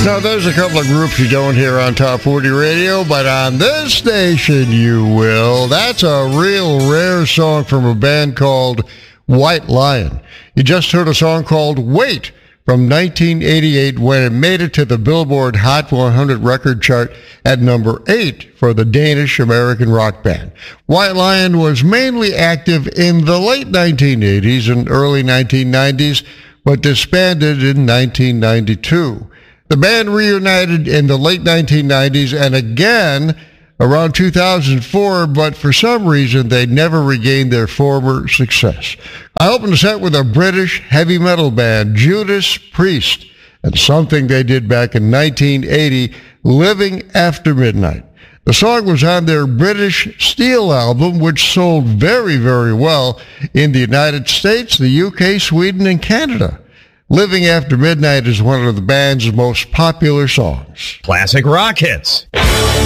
Now, there's a couple of groups you don't hear on Top 40 Radio, but on this station you will. That's a real rare song from a band called White Lion. You just heard a song called Wait from 1988 when it made it to the Billboard Hot 100 record chart at number 8 for the Danish-American rock band. White Lion was mainly active in the late 1980s and early 1990s, but disbanded in 1992. The band reunited in the late 1990s and again around 2004, but for some reason they never regained their former success. I opened the set with a British heavy metal band, Judas Priest, and something they did back in 1980, Living After Midnight. The song was on their British Steel album, which sold very, very well in the United States, the UK, Sweden, and Canada. Living After Midnight is one of the band's most popular songs. Classic rock hits.